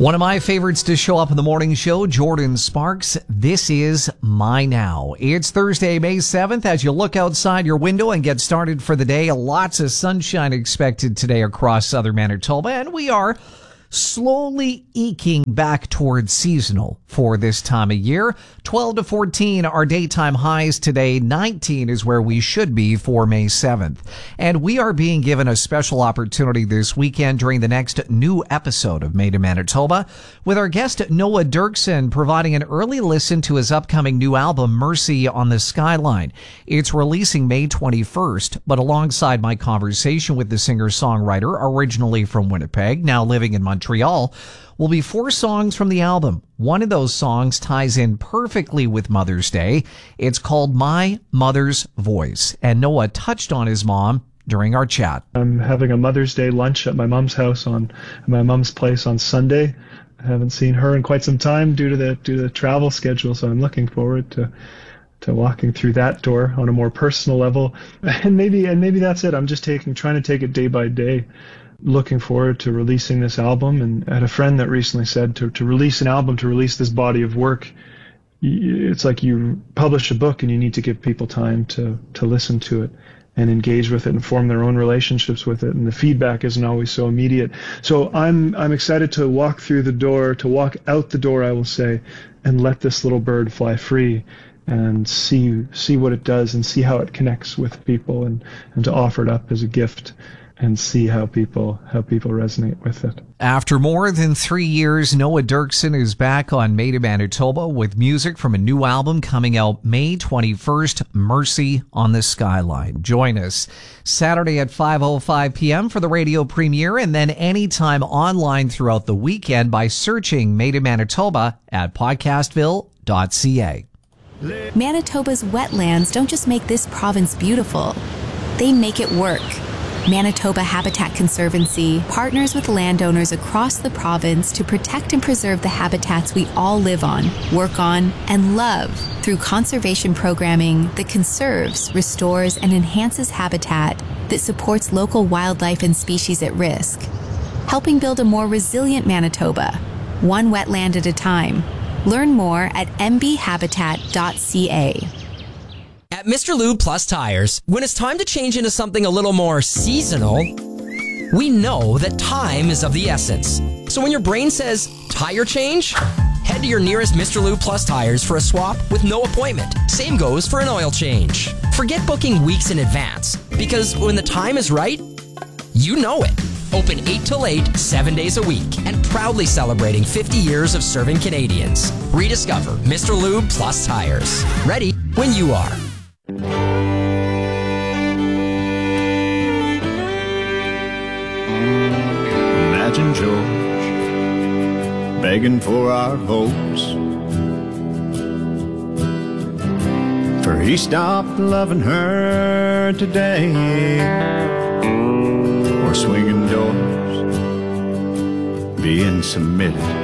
One of my favorites to show up in the morning show, Jordan Sparks. This is My Now. It's Thursday, May 7th. As you look outside your window and get started for the day, lots of sunshine expected today across southern Manitoba, and we are slowly eking back towards seasonal for this time of year. 12 to 14 are daytime highs today. 19 is where we should be for May 7th. And we are being given a special opportunity this weekend during the next new episode of Made in Manitoba with our guest Noah Derksen providing an early listen to his upcoming new album, Mercy on the Skyline. It's releasing May 21st, but alongside my conversation with the singer-songwriter, originally from Winnipeg, now living in Montreal, will be 4 songs from the album. One of those songs ties in perfectly with Mother's Day. It's called My Mother's Voice, and Noah touched on his mom during our chat. I'm having a Mother's Day lunch at my mom's house at my mom's place on Sunday. I haven't seen her in quite some time due to the travel schedule, so I'm looking forward to walking through that door on a more personal level. And maybe that's it. I'm just trying to take it day by day. Looking forward to releasing this album, and I had a friend that recently said to release an album, to release this body of work, it's like you publish a book and you need to give people time to listen to it and engage with it and form their own relationships with it, and the feedback isn't always so immediate. So I'm excited to walk through the door, to walk out the door, I will say, and let this little bird fly free and see what it does and see how it connects with people, and to offer it up as a gift and see how people resonate with it. After more than 3 years, Noah Derksen is back on Made in Manitoba with music from a new album coming out May 21st, Mercy on the Skyline. Join us Saturday at 5:05 p.m. for the radio premiere, and then anytime online throughout the weekend by searching Made in Manitoba at podcastville.ca. Manitoba's wetlands don't just make this province beautiful, they make it work. Manitoba Habitat Conservancy partners with landowners across the province to protect and preserve the habitats we all live on, work on, and love through conservation programming that conserves, restores, and enhances habitat that supports local wildlife and species at risk, helping build a more resilient Manitoba, one wetland at a time. Learn more at mbhabitat.ca. At Mr. Lube Plus Tires, when it's time to change into something a little more seasonal, we know that time is of the essence. So when your brain says, tire change, head to your nearest Mr. Lube Plus Tires for a swap with no appointment. Same goes for an oil change. Forget booking weeks in advance, because when the time is right, you know it. Open 8 till 8, 7 days a week, and proudly celebrating 50 years of serving Canadians. Rediscover Mr. Lube Plus Tires. Ready when you are. Imagine George begging for our votes, for he stopped loving her today, or swinging doors, being submitted